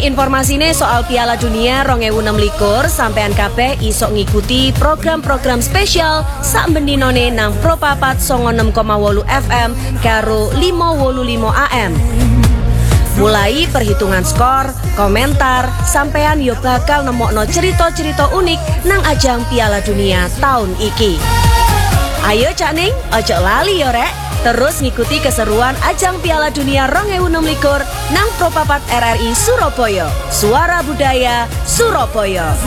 informasinya soal Piala Dunia 2026 sampean kabeh iso ngikuti program-program spesial sak bendinone nang Pro Papat 96,8 FM karo 585 AM. Mulai perhitungan skor, komentar, sampean yo bakal nemokno cerita-cerita unik nang ajang Piala Dunia tahun iki. Ayo Cak Ning, ojo lali yo rek. Terus ngikuti keseruan ajang Piala Dunia 2026 nang Pro Papat RRI Surabaya. Suara Budaya Surabaya.